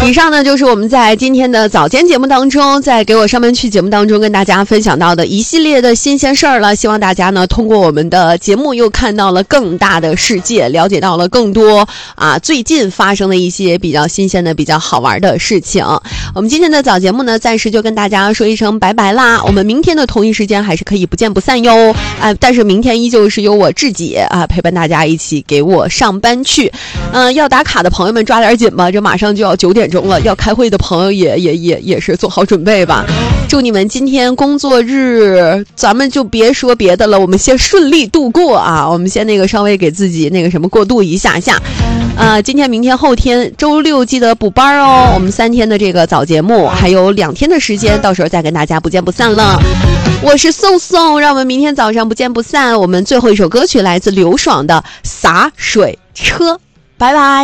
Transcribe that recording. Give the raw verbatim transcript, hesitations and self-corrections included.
以上呢就是我们在今天的早间节目当中，在给我上班去节目当中跟大家分享到的一系列的新鲜事儿了。希望大家呢通过我们的节目又看到了更大的世界，了解到了更多啊最近发生的一些比较新鲜的、比较好玩的事情。我们今天的早节目呢，暂时就跟大家说一声拜拜啦。我们明天的同一时间还是可以不见不散哟。啊，但是明天依旧是由我志姐啊陪伴大家一起给我上班去。嗯、呃，要打卡的朋友们抓点紧吧，这马上就要九点钟了。要开会的朋友也也也也是做好准备吧。祝你们今天工作日，咱们就别说别的了，我们先顺利度过啊。我们先那个稍微给自己那个什么过渡一下下。呃，今天、明天、后天，周六记得补班哦。我们三天的这个早节目，还有两天的时间，到时候再跟大家不见不散了。我是宋宋，让我们明天早上不见不散。我们最后一首歌曲来自刘爽的《洒水车》，拜拜。